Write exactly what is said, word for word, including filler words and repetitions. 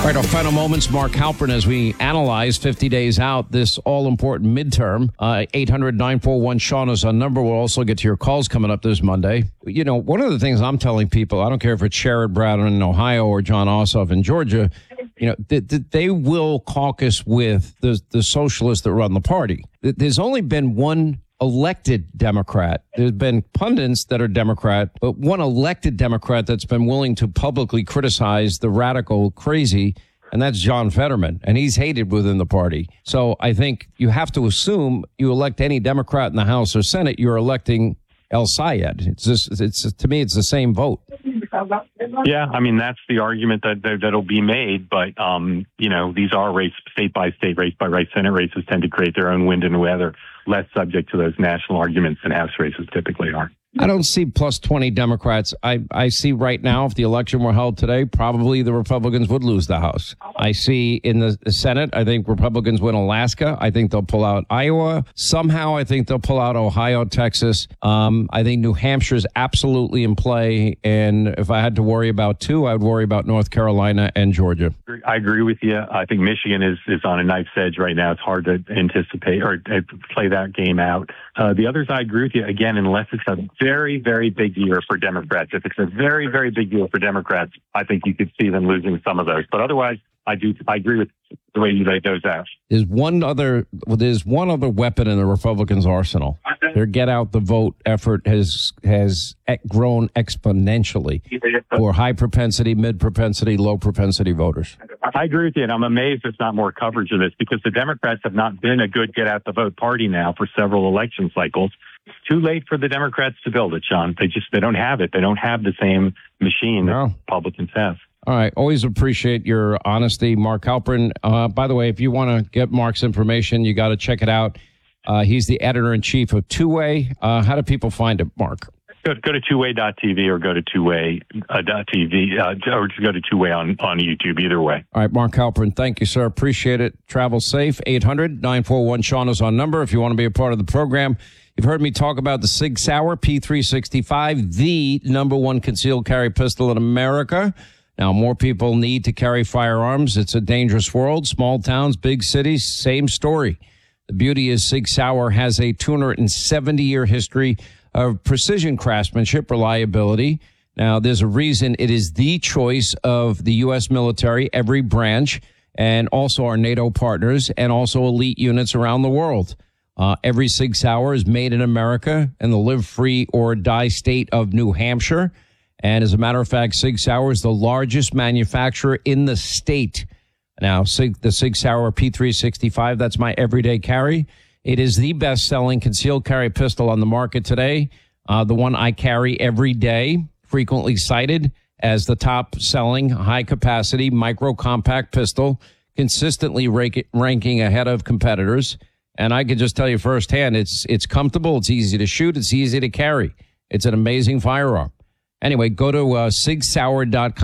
All right, our final moments, Mark Halperin, as we analyze fifty days out this all-important midterm. Uh, eight hundred nine four one Sean is our number. We'll also get to your calls coming up this Monday. You know, one of the things I'm telling people, I don't care if it's Sherrod Brown in Ohio or Jon Ossoff in Georgia, you know, th- th- they will caucus with the, the socialists that run the party. There's only been one elected Democrat. There's been pundits that are Democrat, but one elected Democrat that's been willing to publicly criticize the radical crazy, and that's John Fetterman, and he's hated within the party. So I think you have to assume you elect any Democrat in the House or Senate, you're electing El Sayed. It's just, it's to me, it's the same vote. Yeah, I mean, that's the argument that, that that'll be made. But, um, you know, these are race, state by state, race by race. Senate races tend to create their own wind and weather, less subject to those national arguments than House races typically are. I don't see plus twenty Democrats. I, I see right now, if the election were held today, probably the Republicans would lose the House. I see in the Senate, I think Republicans win Alaska. I think they'll pull out Iowa. Somehow, I think they'll pull out Ohio, Texas. Um, I think New Hampshire's absolutely in play. And if I had to worry about two, I would worry about North Carolina and Georgia. I agree with you. I think Michigan is, is on a knife's edge right now. It's hard to anticipate or uh, play that game out. Uh, the others, I agree with you. Again, unless it's a very, very big year for Democrats. If it's a very, very big deal for Democrats, I think you could see them losing some of those. But otherwise, I do. I agree with the way you laid those out. There's one other. Well, there's one other weapon in the Republicans' arsenal. Their get out the vote effort has has grown exponentially for high propensity, mid propensity, low propensity voters. I agree with you, and I'm amazed there's not more coverage of this because the Democrats have not been a good get out the vote party now for several election cycles. It's too late for the Democrats to build it, Sean. They just they don't have it. They don't have the same machine that no. Republicans have. All right. Always appreciate your honesty, Mark Halperin. Uh, by the way, if you want to get Mark's information, you got to check it out. Uh, he's the editor-in-chief of Two Way. Uh, how do people find it, Mark? Go, go to two way dot t v or go to two way dot t v uh, or just go to two way on, on YouTube, either way. All right, Mark Halperin, thank you, sir. Appreciate it. Travel safe. eight hundred nine four one Sean is our number if you want to be a part of the program. You've heard me talk about the Sig Sauer P three sixty-five, the number one concealed carry pistol in America. Now, more people need to carry firearms. It's a dangerous world. Small towns, big cities, same story. The beauty is Sig Sauer has a two hundred seventy year history of precision craftsmanship, reliability. Now, there's a reason it is the choice of the U S military, every branch, and also our NATO partners, and also elite units around the world. Uh, every Sig Sauer is made in America in the live free or die state of New Hampshire. And as a matter of fact, Sig Sauer is the largest manufacturer in the state. Now, Sig, the Sig Sauer P three sixty-five, that's my everyday carry. It is the best-selling concealed carry pistol on the market today, uh, the one I carry every day, frequently cited as the top-selling high-capacity micro-compact pistol, consistently rank, ranking ahead of competitors. And I can just tell you firsthand, it's it's comfortable, it's easy to shoot, it's easy to carry. It's an amazing firearm. Anyway, go to uh, sig sauer dot com.